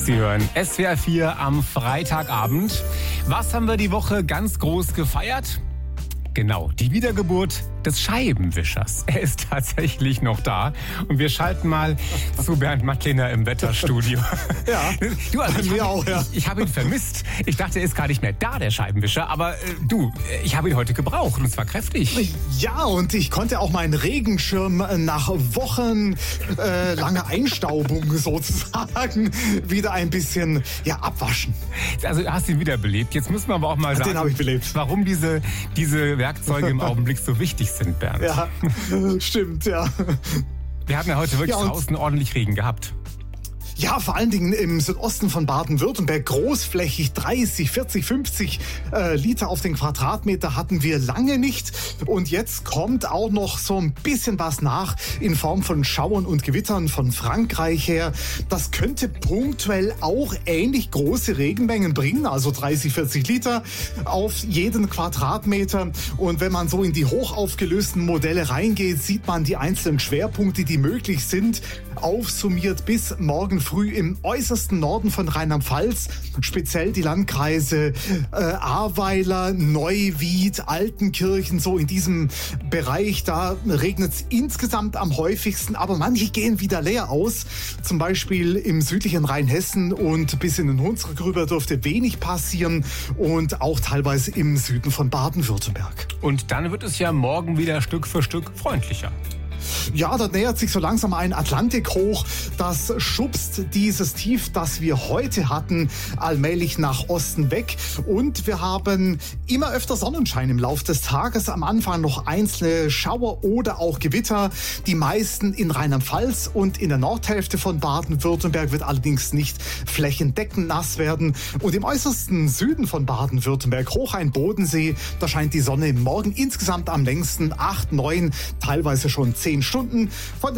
Sie hören SWR 4 am Freitagabend. Was haben wir die Woche ganz groß gefeiert? Genau, die Wiedergeburt des Scheibenwischers. Er ist tatsächlich noch da. Und wir schalten mal zu Bernd Mattlener im Wetterstudio. Ja, du, also ich habe ihn vermisst. Ich dachte, er ist gar nicht mehr da, der Scheibenwischer. Aber ich habe ihn heute gebraucht und zwar kräftig. Ja, und ich konnte auch meinen Regenschirm nach Wochen langer Einstaubung sozusagen wieder ein bisschen abwaschen. Also du hast ihn wiederbelebt. Jetzt müssen wir aber auch mal sagen, den habe ich belebt. Warum diese Werkzeuge im Augenblick so wichtig sind, Bernd. Ja, stimmt, ja. Wir haben ja heute wirklich draußen ordentlich Regen gehabt. Ja, vor allen Dingen im Südosten von Baden-Württemberg großflächig 30, 40, 50 Liter auf den Quadratmeter hatten wir lange nicht. Und jetzt kommt auch noch so ein bisschen was nach in Form von Schauern und Gewittern von Frankreich her. Das könnte punktuell auch ähnlich große Regenmengen bringen, also 30, 40 Liter auf jeden Quadratmeter. Und wenn man so in die hochaufgelösten Modelle reingeht, sieht man die einzelnen Schwerpunkte, die möglich sind, aufsummiert bis morgen früh im äußersten Norden von Rheinland-Pfalz, speziell die Landkreise Ahrweiler, Neuwied, Altenkirchen, so in diesem Bereich, da regnet es insgesamt am häufigsten, aber manche gehen wieder leer aus, zum Beispiel im südlichen Rheinhessen und bis in den Hunsrück rüber dürfte wenig passieren und auch teilweise im Süden von Baden-Württemberg. Und dann wird es ja morgen wieder Stück für Stück freundlicher. Ja, da nähert sich so langsam ein Atlantik hoch. Das schubst dieses Tief, das wir heute hatten, allmählich nach Osten weg. Und wir haben immer öfter Sonnenschein im Laufe des Tages. Am Anfang noch einzelne Schauer oder auch Gewitter. Die meisten in Rheinland-Pfalz und in der Nordhälfte von Baden-Württemberg wird allerdings nicht flächendeckend nass werden. Und im äußersten Süden von Baden-Württemberg, Hochrhein-Bodensee, da scheint die Sonne morgen insgesamt am längsten 8, 9, teilweise schon 10 Stunden. Von